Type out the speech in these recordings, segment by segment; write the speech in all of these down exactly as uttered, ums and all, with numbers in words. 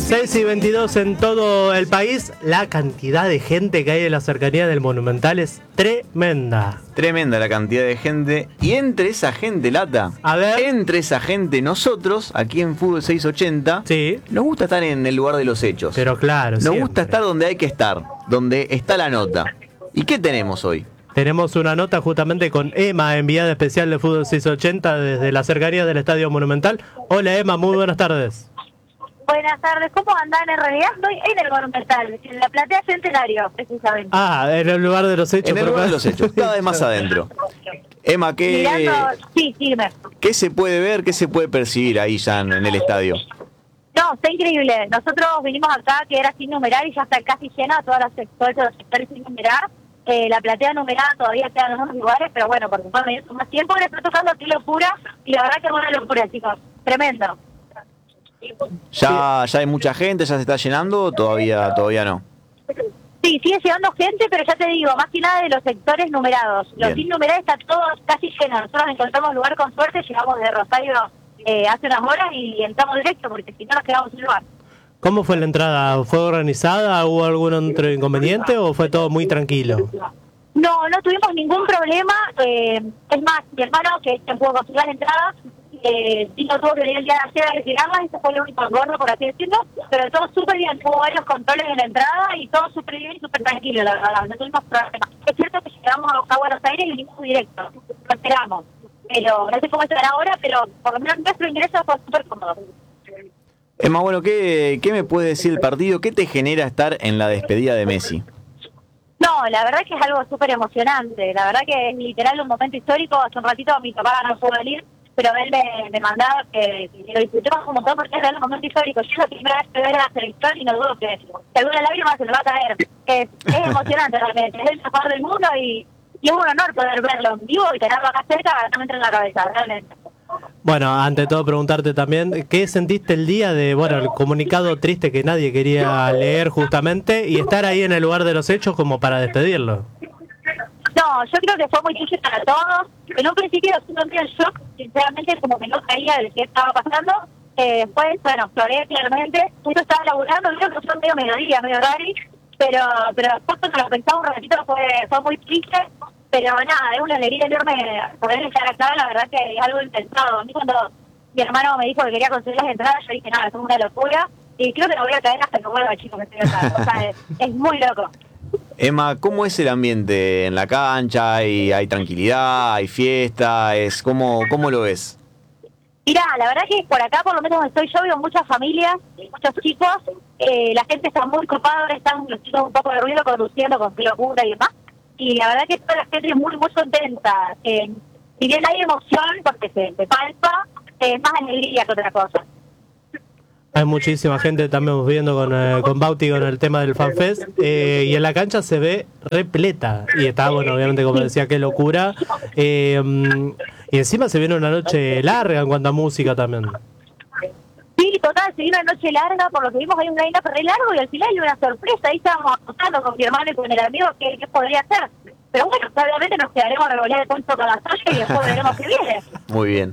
seis y veintidós en todo el país. La cantidad de gente que hay en la cercanía del Monumental es tremenda. Tremenda la cantidad de gente. Y entre esa gente, Lata, a ver, entre esa gente, nosotros, aquí en Fútbol seiscientos ochenta, sí, nos gusta estar en el lugar de los hechos. Pero claro, Nos siempre. gusta estar donde hay que estar, donde está la nota. ¿Y qué tenemos hoy? Tenemos una nota justamente con Emma, enviada especial de Fútbol seiscientos ochenta desde la cercanía del Estadio Monumental. Hola Emma, muy buenas tardes. Buenas tardes, ¿cómo andan? En realidad estoy en el Monumental, en la platea Centenario, precisamente. Ah, en el lugar de los hechos. En el lugar de los hechos, cada vez más adentro. Emma, ¿qué, Mirando, sí, sí, me... ¿qué se puede ver, qué se puede percibir ahí ya en, en el estadio? No, está increíble. Nosotros vinimos acá, que era sin numerar, y ya está casi llena todas las sectores, todos los sectores sin numerar. Eh, la platea numerada todavía queda en algunos lugares, pero bueno, porque cuando me más tiempo le está tocando aquí locura, y la verdad que es una locura, chicos. Tremendo. ¿Ya, ya hay mucha gente, ya se está llenando o todavía, todavía no? Sí, sigue llegando gente, pero ya te digo, más que nada de los sectores numerados. Los Bien. sin numerar está todo casi lleno. Nosotros encontramos lugar con suerte, llegamos de Rosario eh, hace unas horas y entramos directo, porque si no nos quedamos sin lugar. ¿Cómo fue la entrada? ¿Fue organizada? ¿Hubo algún otro inconveniente o fue todo muy tranquilo? No, no tuvimos ningún problema. Eh, es más, mi hermano, que se pudo conseguir las entradas, eh, sí no tuvo que venir el día de ayer a retirarlas, ese fue el único engorro, por así decirlo, pero todo súper bien. Hubo varios controles en la entrada y todo súper bien y súper tranquilo, la verdad, no tuvimos problemas. Es cierto que llegamos a Buenos Aires y vinimos directo, lo esperamos. Pero no sé cómo estará ahora, pero por lo menos nuestro ingreso fue súper cómodo. Emma, bueno, ¿qué, ¿qué me puede decir el partido? ¿Qué te genera estar en la despedida de Messi? No, la verdad que es algo súper emocionante. La verdad que es literal un momento histórico. Hace un ratito mi papá no pudo venir, pero él me, me mandaba que, que lo disfrutemos un montón porque es realmente un momento histórico. Yo es la primera vez que veo la selección y no dudo que, que alguna lágrima se le va a caer. Es, es emocionante realmente. Es el mejor del mundo y, y es un honor poder verlo en vivo y tenerlo acá cerca, no me entra en la cabeza, realmente. Bueno, ante todo preguntarte también, ¿qué sentiste el día de, bueno, el comunicado triste que nadie quería leer justamente y estar ahí en el lugar de los hechos como para despedirlo? No, yo creo que fue muy triste para todos. En un principio yo entré en shock, sinceramente, como que no caía de qué estaba pasando. Eh, después, bueno, floré claramente. Yo estaba laburando, creo que fue medio mediodía, medio raro, pero pero después cuando lo pensaba un ratito fue, fue muy triste. Pero nada, es una alegría enorme poder estar acá, la verdad que es algo intentado. A mí cuando mi hermano me dijo que quería conseguir las entradas, yo dije, nada, es una locura. Y creo que no voy a caer hasta que vuelva, chicos, que estoy acá. O sea, es, es muy loco. Emma, ¿cómo es el ambiente en la cancha? ¿Hay, hay tranquilidad? ¿Hay fiesta? Es ¿cómo, ¿Cómo lo ves? Mirá, la verdad que por acá, por lo menos donde estoy yo, veo muchas familias, muchos chicos. Eh, la gente está muy copada, ahora están los chicos un poco de ruido conduciendo con locura y demás. Y la verdad que toda la gente es muy, muy contenta. Eh, si bien hay emoción, porque se, se palpa, es eh, más alegría que otra cosa. Hay muchísima gente, también viendo con, eh, con Bauti con el tema del FanFest, eh, y en la cancha se ve repleta, y está, bueno, obviamente, como decía, qué locura. Eh, y encima se viene una noche larga en cuanto a música también. Sí, total, se viene una noche larga, por lo que vimos hay un line-up re largo y al final hay una sorpresa. Ahí estábamos acostando con mi hermano y con el amigo qué, qué podría ser. Pero bueno, obviamente nos quedaremos a revolear el punto con la soya y después veremos qué viene. Muy bien.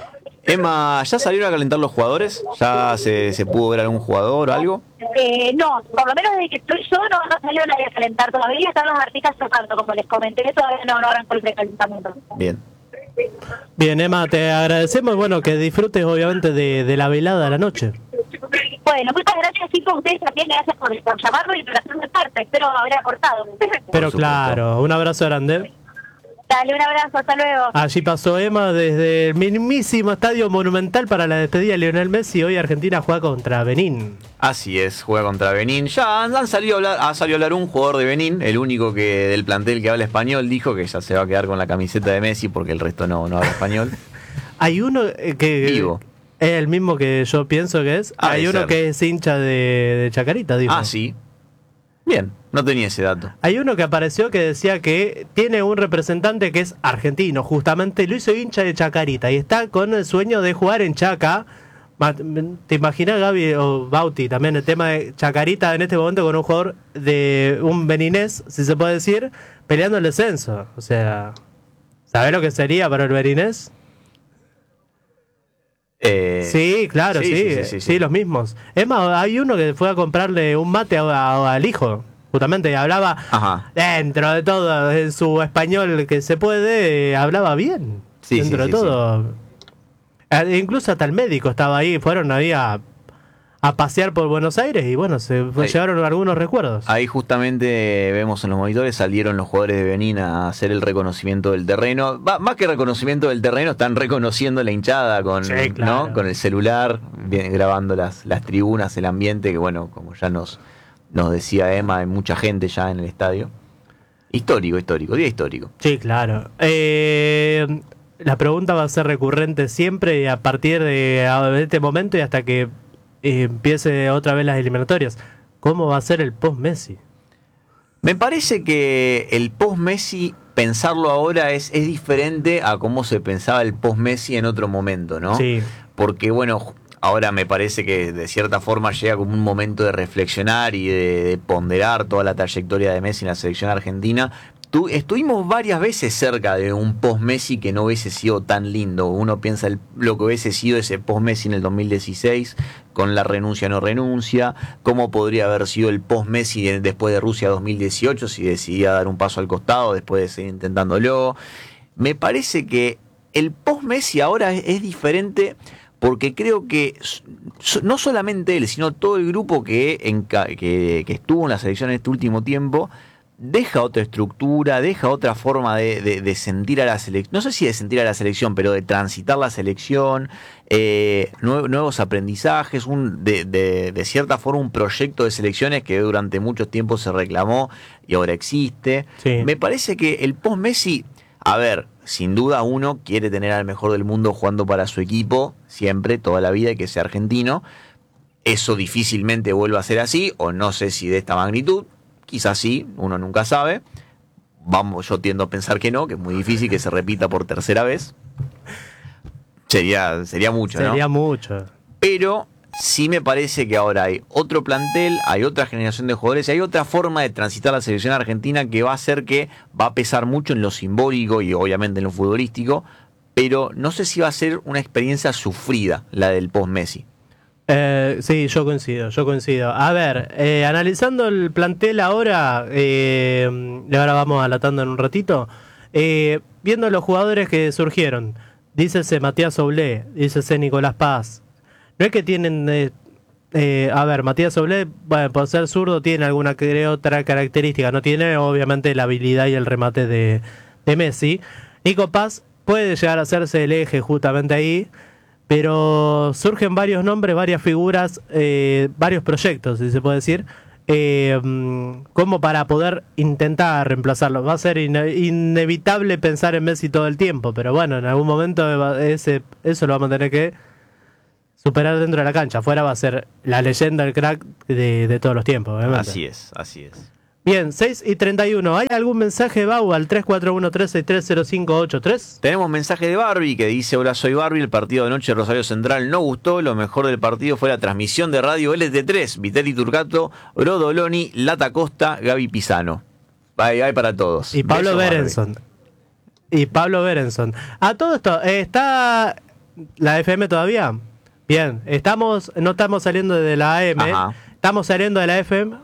Emma, ¿ya salieron a calentar los jugadores? ¿Ya se, se pudo ver algún jugador o algo? Eh, no, por lo menos desde que estoy yo no, no salió nadie a calentar todavía. Están los artistas tocando, como les comenté, todavía no, no arrancó el precalentamiento. Bien. Bien, Emma, te agradecemos, bueno, que disfrutes obviamente de, de la velada de la noche. Bueno, muchas gracias, chicos, ustedes también, gracias por, por llamarlo y por hacerme parte. Espero haber aportado. Pero claro, un abrazo grande. Dale, un abrazo, hasta luego. Allí pasó Emma desde el mismísimo Estadio Monumental para la despedida de Lionel Messi. Hoy Argentina juega contra Benín. Así es, juega contra Benín. Ya han, han salido a hablar, ha salido a hablar un jugador de Benín, el único que del plantel que habla español, dijo que ya se va a quedar con la camiseta de Messi porque el resto no, no habla español. Hay uno que... Vivo. Es el mismo que yo pienso que es. Ah, Hay de uno ser. que es hincha de, de Chacarita, dijo. Ah, sí. Bien, no tenía ese dato. Hay uno que apareció que decía que tiene un representante que es argentino, justamente lo hizo hincha de Chacarita y está con el sueño de jugar en Chaca. ¿Te imaginas, Gaby o Bauti, también el tema de Chacarita en este momento con un jugador de un beninés, si se puede decir, peleando el descenso? O sea, ¿sabés lo que sería para el beninés? Eh, Sí, claro, sí sí, sí, sí, sí, sí, sí, sí. los mismos. Es más, hay uno que fue a comprarle un mate a- a- al hijo, justamente, y hablaba Ajá. dentro de todo, en su español que se puede, eh, hablaba bien, Sí, dentro sí, de sí, todo. Eh, incluso hasta el médico estaba ahí, fueron ahí a, a pasear por Buenos Aires y bueno, se fue- Ahí- llevaron algunos recuerdos. Ahí justamente vemos en los monitores, salieron los jugadores de Benín a hacer el reconocimiento del terreno. Va, más que reconocimiento del terreno, están reconociendo la hinchada con, Sí, claro. ¿no? Con el celular, bien, grabando las, las tribunas, el ambiente, que bueno, como ya nos, nos decía Emma, hay mucha gente ya en el estadio. Histórico, histórico, día histórico. Sí, claro. Eh, la pregunta va a ser recurrente siempre a partir de, de este momento y hasta que eh, empiece otra vez las eliminatorias. ¿Cómo va a ser el post-Messi? Me parece que el post-Messi, pensarlo ahora es, es diferente a cómo se pensaba el post-Messi en otro momento, ¿no? Sí. Porque, bueno, ahora me parece que de cierta forma llega como un momento de reflexionar y de, de ponderar toda la trayectoria de Messi en la selección argentina. Tu, estuvimos varias veces cerca de un post-Messi que no hubiese sido tan lindo. Uno piensa el, lo que hubiese sido ese post-Messi en el dos mil dieciséis, con la renuncia no renuncia, cómo podría haber sido el post-Messi de, después de Rusia dos mil dieciocho, si decidía dar un paso al costado después de seguir intentándolo. Me parece que el post-Messi ahora es, es diferente porque creo que so, no solamente él, sino todo el grupo que, en, que, que estuvo en la selección en este último tiempo, deja otra estructura, deja otra forma de, de, de sentir a la selección, no sé si de sentir a la selección, pero de transitar la selección, eh, nuevos, nuevos aprendizajes, un, de, de, de cierta forma un proyecto de selecciones que durante mucho tiempo se reclamó y ahora existe. Sí. Me parece que el post-Messi, a ver, sin duda uno quiere tener al mejor del mundo jugando para su equipo, siempre, toda la vida, y que sea argentino. Eso difícilmente vuelva a ser así, o no sé si de esta magnitud. Quizás sí, uno nunca sabe. Vamos, yo tiendo a pensar que no, que es muy difícil que se repita por tercera vez. Sería, sería mucho, ¿no? Sería mucho. Pero sí me parece que ahora hay otro plantel, hay otra generación de jugadores, y hay otra forma de transitar la selección argentina que va a hacer que va a pesar mucho en lo simbólico y obviamente en lo futbolístico, pero no sé si va a ser una experiencia sufrida la del post-Messi. Eh, sí, yo coincido, yo coincido. A ver, eh, analizando el plantel ahora, eh, y ahora vamos alatando en un ratito, eh, viendo los jugadores que surgieron, dícese Matías Oblé, dícese Nicolás Paz, no es que tienen, eh, eh, a ver, Matías Oblé, bueno, por ser zurdo tiene alguna que otra característica, no tiene obviamente la habilidad y el remate de, de Messi. Nico Paz puede llegar a hacerse el eje justamente ahí, pero surgen varios nombres, varias figuras, eh, varios proyectos, si se puede decir, eh, como para poder intentar reemplazarlo. Va a ser ine- inevitable pensar en Messi todo el tiempo, pero bueno, en algún momento ese, eso lo vamos a tener que superar dentro de la cancha. Afuera va a ser la leyenda, el crack de, de todos los tiempos, obviamente. Así es, así es. Bien, seis y treinta y uno. ¿Hay algún mensaje, Bau, al tres cuatro uno, tres seis tres, cero cinco ocho tres? Tenemos mensaje de Barbie que dice: hola, soy Barbie, el partido de anoche de Rosario Central no gustó, lo mejor del partido fue la transmisión de radio L T tres, Vitali Turcato, Brodoloni, Lata Costa, Gaby Pisano. Hay, hay para todos. Y Pablo Beso, Barbie. Berenson. Y Pablo Berenson. A todo esto, eh, ¿está la F M todavía? Bien, estamos, no estamos saliendo de la A M, Ajá. estamos saliendo de la F M.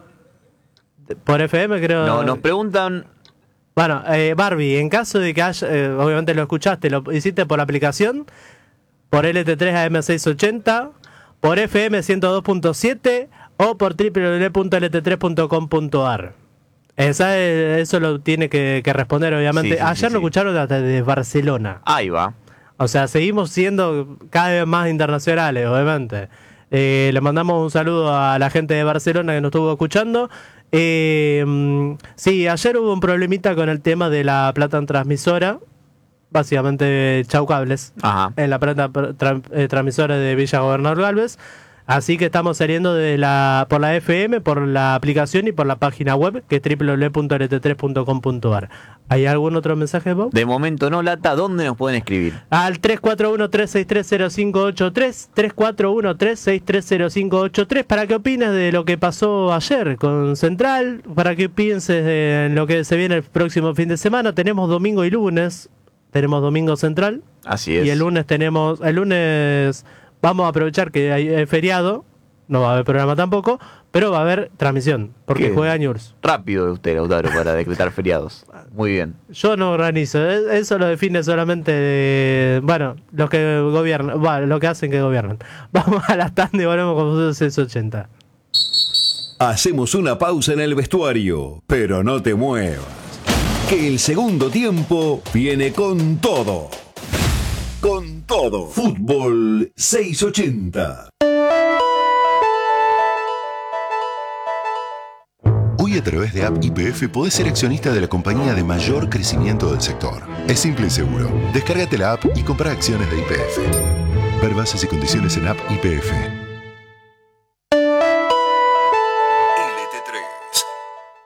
Por F M creo. No, nos preguntan. Bueno, eh, Barbie, en caso de que haya, eh, obviamente lo escuchaste, lo hiciste por la aplicación, por L T tres A M seiscientos ochenta, por F M ciento dos punto siete o por doble u doble u doble u punto l t tres punto com punto a r. Esa, eh, eso lo tiene que, que responder, obviamente. Sí, sí, Ayer sí, nos sí. escucharon hasta de Barcelona. Ahí va. O sea, seguimos siendo cada vez más internacionales, obviamente. Eh, le mandamos un saludo a la gente de Barcelona que nos estuvo escuchando. Eh, mm, sí, ayer hubo un problemita con el tema de la plata en transmisora. Básicamente, chau cables. Ajá. En la plata tra- eh, transmisora de Villa Gobernador Galvez. Así que estamos saliendo de la por la F M, por la aplicación y por la página web, que es doble u doble u doble u punto l t tres punto com punto a r. ¿Hay algún otro mensaje, Bob? De momento no, Lata, ¿dónde nos pueden escribir? Al tres cuatro uno, tres seis tres, cero cinco ocho tres, tres cuatro uno, tres seis tres, cero cinco ocho tres, para que opines de lo que pasó ayer con Central, para que pienses en lo que se viene el próximo fin de semana. Tenemos domingo y lunes, tenemos domingo Central, Así es. y el lunes tenemos, el lunes vamos a aprovechar que hay es feriado, no va a haber programa tampoco, pero va a haber transmisión, porque ¿Qué? juega Newell's. Rápido de usted, Lautaro, para decretar feriados. Muy bien. Yo no organizo, eh, eso lo define solamente, de, bueno, los que gobiernan, bueno, lo que hacen que gobiernan. Vamos a la tanda y volvemos con Fútbol seiscientos ochenta. Hacemos una pausa en el vestuario, pero no te muevas, que el segundo tiempo viene con todo. Con todo. Fútbol seiscientos ochenta. Hoy a través de App Y P F podés ser accionista de la compañía de mayor crecimiento del sector. Es simple y seguro. Descárgate la app y compra acciones de Y P F. Ver bases y condiciones en App Y P F.